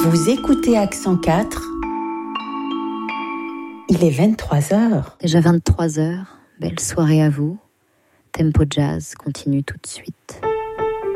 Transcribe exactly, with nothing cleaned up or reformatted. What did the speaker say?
Vous écoutez Accent quatre. Il est vingt-trois heures. Déjà vingt-trois heures. Belle soirée à vous. Tempo Jazz continue tout de suite.